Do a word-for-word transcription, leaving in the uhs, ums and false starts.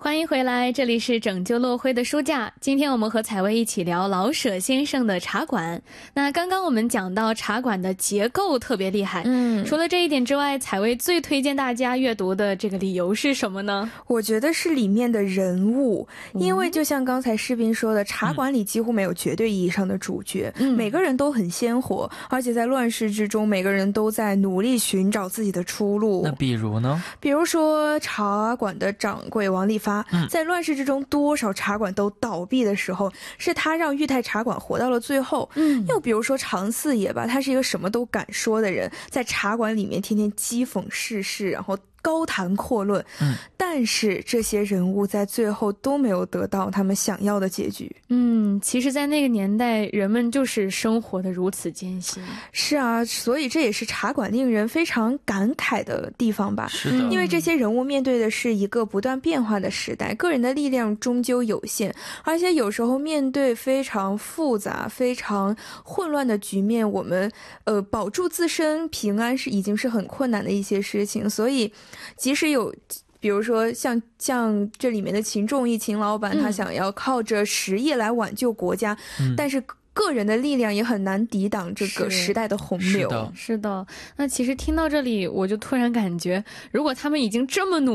欢迎回来，这里是拯救落灰的书架。今天我们和采薇一起聊老舍先生的茶馆。那刚刚我们讲到茶馆的结构特别厉害，嗯，除了这一点之外，采薇最推荐大家阅读的这个理由是什么呢？ 我觉得是里面的人物，因为就像刚才士斌说的，茶馆里几乎没有绝对意义上的主角，嗯，每个人都很鲜活，而且在乱世之中，每个人都在努力寻找自己的出路。 那比如呢？ 比如说茶馆的掌柜王利发，嗯，在乱世之中多少茶馆都倒闭的时候，是他让裕泰茶馆活到了最后。嗯，又比如说常四爷吧，他是一个什么都敢说的人，在茶馆里面天天讥讽世事，然后高谈阔论，嗯，但是这些人物在最后都没有得到他们想要的结局。 嗯，其实在那个年代，人们就是生活的如此艰辛。 是啊，所以这也是茶馆令人非常感慨的地方吧。 是的， 因为这些人物面对的是一个不断变化的时代，个人的力量终究有限，而且有时候面对非常复杂非常混乱的局面，我们呃保住自身平安是已经是很困难的一些事情。所以即使有比如说像像这里面的秦仲义秦老板，他想要靠着实业来挽救国家，嗯，但是个人的力量也很难抵挡这个时代的洪流。 是的，是的。那其实听到这里，我就突然感觉，如果他们已经这么努